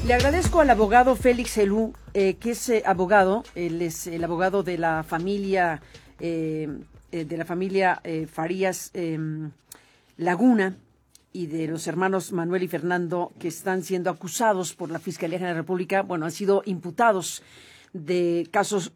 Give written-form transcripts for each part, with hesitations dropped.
Le agradezco al abogado Félix Helú, que es abogado, él es el abogado de la familia Farías Laguna y de los hermanos Manuel y Fernando, que están siendo acusados por la Fiscalía General de la República. Bueno, han sido imputados de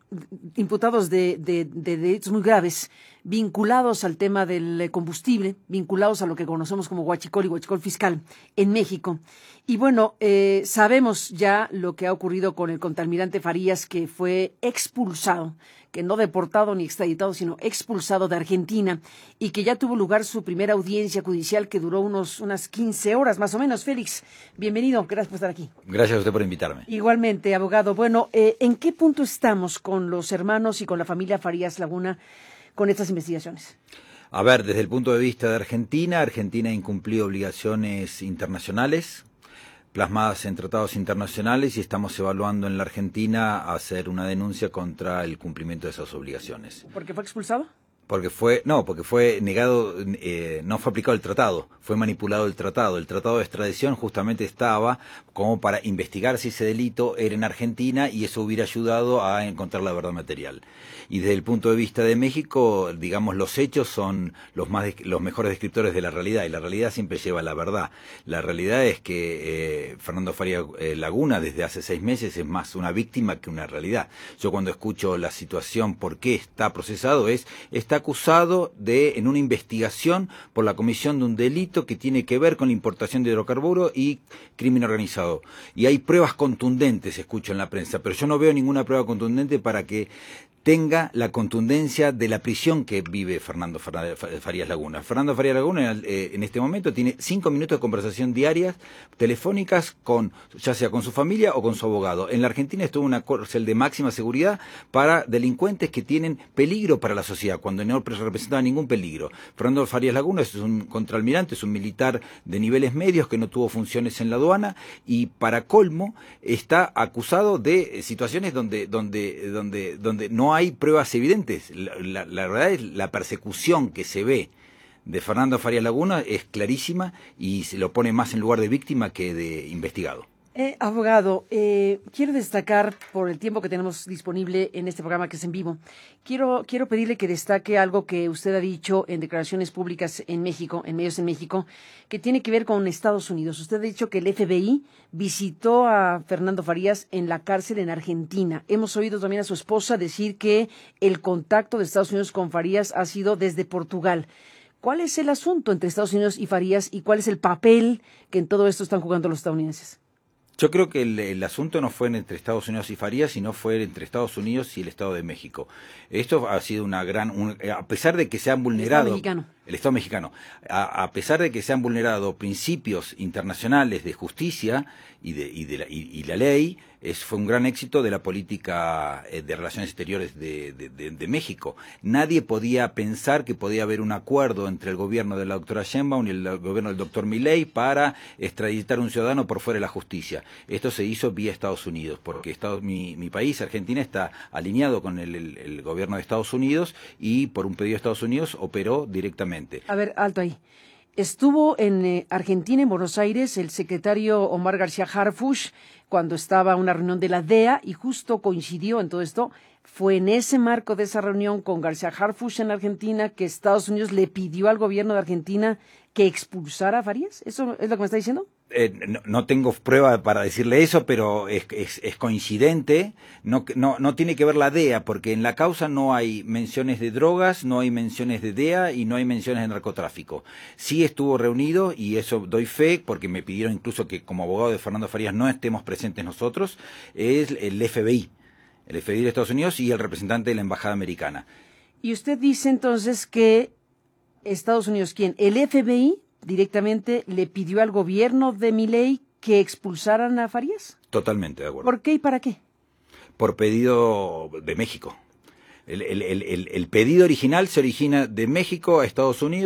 delitos muy graves, vinculados al tema del combustible, vinculados a lo que conocemos como huachicol y huachicol fiscal en México. Y bueno, sabemos ya lo que ha ocurrido con el contraalmirante Farías, que fue expulsado, que no deportado ni extraditado, sino expulsado de Argentina, y que ya tuvo lugar su primera audiencia judicial, que duró unas 15 horas más o menos. Félix, bienvenido, gracias por estar aquí. Gracias a usted por invitarme. Igualmente, abogado. Bueno, ¿en qué punto estamos con los hermanos y con la familia Farías Laguna con estas investigaciones? A ver, desde el punto de vista de Argentina, Argentina incumplió obligaciones internacionales plasmadas en tratados internacionales y estamos evaluando en la Argentina hacer una denuncia contra el cumplimiento de esas obligaciones. ¿Por qué fue expulsado? Porque fue negado, no fue aplicado el tratado, fue manipulado el tratado. El tratado de extradición justamente estaba como para investigar si ese delito era en Argentina y eso hubiera ayudado a encontrar la verdad material. Y desde el punto de vista de México, digamos, los hechos son los mejores descriptores de la realidad, y la realidad siempre lleva a la verdad. La realidad es que Fernando Farías Laguna desde hace 6 meses es más una víctima que una realidad. Yo cuando escucho la situación, por qué está procesado, está acusado en una investigación por la comisión de un delito que tiene que ver con la importación de hidrocarburos y crimen organizado. Y hay pruebas contundentes, escucho en la prensa, pero yo no veo ninguna prueba contundente para que tenga la contundencia de la prisión que vive Fernando Farías Laguna. Fernando Farías Laguna en este momento tiene 5 minutos de conversación diarias, telefónicas, ya sea con su familia o con su abogado. En la Argentina estuvo una cárcel de máxima seguridad para delincuentes que tienen peligro para la sociedad, cuando no representaba ningún peligro. Fernando Farías Laguna es un contraalmirante, es un militar de niveles medios que no tuvo funciones en la aduana y, para colmo, está acusado de situaciones donde no hay pruebas evidentes. La verdad es la persecución que se ve de Fernando Farías Laguna es clarísima y se lo pone más en lugar de víctima que de investigado. Abogado, quiero destacar, por el tiempo que tenemos disponible en este programa que es en vivo, quiero pedirle que destaque algo que usted ha dicho en declaraciones públicas en México, en medios en México, que tiene que ver con Estados Unidos. Usted ha dicho que el FBI visitó a Fernando Farías en la cárcel en Argentina. Hemos oído también a su esposa decir que el contacto de Estados Unidos con Farías ha sido desde Portugal. ¿Cuál es el asunto entre Estados Unidos y Farías y cuál es el papel que en todo esto están jugando los estadounidenses? Yo creo que el asunto no fue entre Estados Unidos y Farías, sino fue entre Estados Unidos y el Estado de México. Esto ha sido a pesar de que se han vulnerado... El Estado mexicano. A pesar de que se han vulnerado principios internacionales de justicia y la ley, fue un gran éxito de la política de relaciones exteriores de México. Nadie podía pensar que podía haber un acuerdo entre el gobierno de la doctora Sheinbaum y el gobierno del doctor Milei para extraditar a un ciudadano por fuera de la justicia. Esto se hizo vía Estados Unidos, porque mi país, Argentina, está alineado con el gobierno de Estados Unidos y por un pedido de Estados Unidos operó directamente. A ver, alto ahí. Estuvo en Argentina, en Buenos Aires, el secretario Omar García Harfuch, cuando estaba en una reunión de la DEA, y justo coincidió en todo esto. Fue en ese marco de esa reunión con García Harfuch en Argentina que Estados Unidos le pidió al gobierno de Argentina que expulsara a Farías. ¿Eso es lo que me está diciendo? No tengo prueba para decirle eso, pero es coincidente. No tiene que ver la DEA, porque en la causa no hay menciones de drogas, no hay menciones de DEA y no hay menciones de narcotráfico. Sí estuvo reunido, y eso doy fe, porque me pidieron incluso que como abogado de Fernando Farías no estemos presentes nosotros, es el FBI. El FBI de Estados Unidos y el representante de la Embajada Americana. Y usted dice entonces que Estados Unidos, ¿quién? ¿El FBI directamente le pidió al gobierno de Milei que expulsaran a Farías? Totalmente de acuerdo. ¿Por qué y para qué? Por pedido de México. El pedido original se origina de México a Estados Unidos.